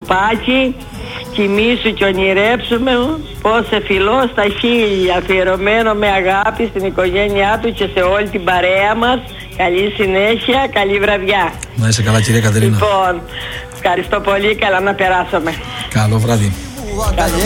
κουνουπάκι, κοιμήσου και ονειρέψουμε, πως σε φιλώ στα χείλια, αφιερωμένο με αγάπη στην οικογένειά του και σε όλη την παρέα μας. Καλή συνέχεια, καλή βραδιά. Να είσαι καλά, κυρία Κατερίνα. Λοιπόν, ευχαριστώ πολύ, καλά να περάσουμε. Καλό βράδυ. Καλό.